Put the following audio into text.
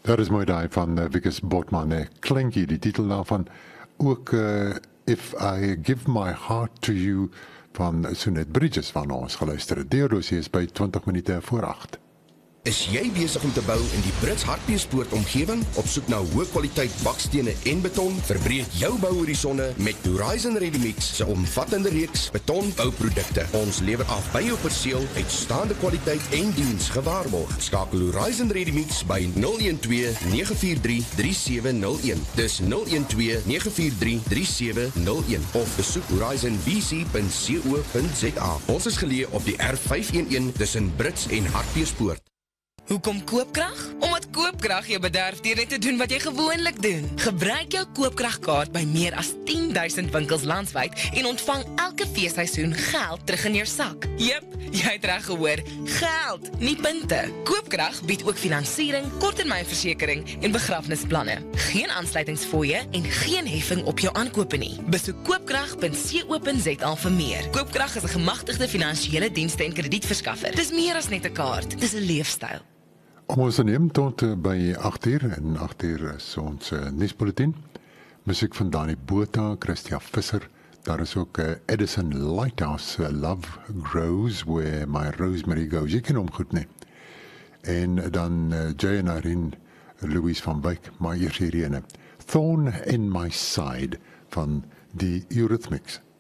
Dat is mooi daai van Wikus Botman, klinkie, die titel daarvan. Ook If I Give My Heart To You van Sonet Bridges van ons geluister. Deurdosie is by 20 minute voor 8. Is jy besig om te bou in die Brits Hartbeespoort omgewing? Op soek na hoë kwaliteit bakstene en beton? Verbreek jou bouhorisonne met Horizon Ready-Mix se omvattende reeks betonbouprodukte. Ons lewer af by jou perseel uitstaande kwaliteit en diens gewaarborg. Skakel Horizon Ready-Mix by 012 943 3701. Dis 012 943 3701 of besoek horizonbc.co.za. Ons is geleë op die R511 tussen Brits en Hartbeespoort. Hoekom Koopkrag? Omdat Koopkrag jou bederf deur net te doen wat jy gewoonlik doen. Gebruik jou Koopkragkaart by meer as 10,000 winkels landwyd en ontvang elke feesseisoen geld terug in jou sak. Jep, jy het reg gehoor, geld, nie punte. Koopkrag bied ook finansiering, korttermynversekering en begrafnisplanne. Geen aansluitingsfooie en geen heffing op jou aankope nie. Besoek koopkrag.co.za vir meer. Koopkrag is 'n gemagtigde finansiële dienste en kredietverskaffer. Dis meer as net 'n kaart, dis 'n leefstyl. Om ons te neem tot by 8 uur, en 8 uur is ons nuusbulletin. Musiek van Dani Botha, Christia Visser. Daar is ook Edison Lighthouse, Love Grows Where My Rosemary Goes. Jy ken hom goed, nee. En dan Jay en Irene, Louise van Wyk, maar eers hierdie ene. Thorn in My Side van die Eurythmics.